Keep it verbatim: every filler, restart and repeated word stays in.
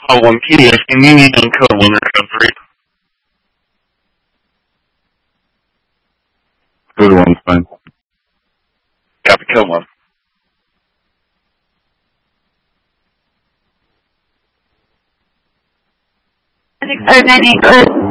call one P D F. Can you need on code one or code three? Code one's fine. Copy code one. Six, seven, eight,